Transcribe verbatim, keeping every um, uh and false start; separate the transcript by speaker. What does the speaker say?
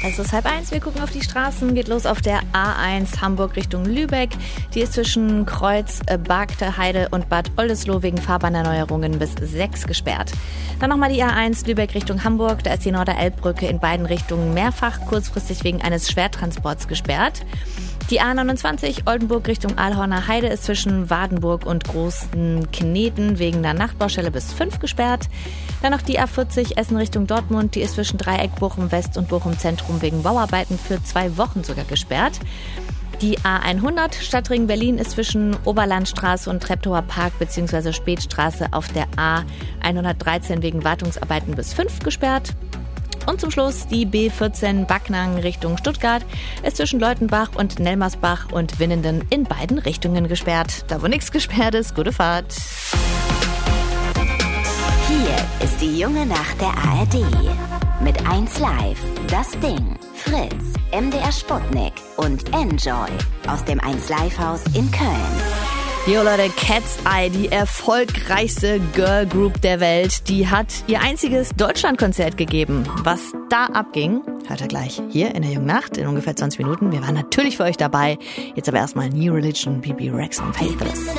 Speaker 1: Es ist halb eins, wir gucken auf die Straßen, geht los auf der A eins Hamburg Richtung Lübeck. Die ist zwischen Kreuz, Bargte Heide und Bad Oldesloe wegen Fahrbahnerneuerungen bis sechs gesperrt. Dann nochmal die A eins Lübeck Richtung Hamburg, da ist die Norderelbbrücke in beiden Richtungen mehrfach kurzfristig wegen eines Schwertransports gesperrt. Die A neunundzwanzig Oldenburg Richtung Aalhorner Heide ist zwischen Wadenburg und Großen Kneten wegen einer Nachtbaustelle bis fünf gesperrt. Dann noch die A vierzig Essen Richtung Dortmund, die ist zwischen Dreieck Bochum West und Bochum Zentrum wegen Bauarbeiten für zwei Wochen sogar gesperrt. Die A hundert Stadtring Berlin ist zwischen Oberlandstraße und Treptower Park bzw. Spätstraße auf der A hundertdreizehn wegen Wartungsarbeiten bis fünf gesperrt. Und zum Schluss die B vierzehn Backnang Richtung Stuttgart ist zwischen Leutenbach und Nelmersbach und Winnenden in beiden Richtungen gesperrt. Da wo nichts gesperrt ist, gute Fahrt.
Speaker 2: Hier ist die junge Nacht der A R D. Mit eins Live, Das Ding, Fritz, M D R Sputnik und Enjoy aus dem eins Live Haus in Köln.
Speaker 1: Jo Leute, Cat's Eye, die erfolgreichste Girl Group der Welt, die hat ihr einziges Deutschlandkonzert gegeben. Was da abging, hört ihr gleich hier in der jungen Nacht in ungefähr zwanzig Minuten. Wir waren natürlich für euch dabei. Jetzt aber erstmal New Religion, B B Rex und Faithless.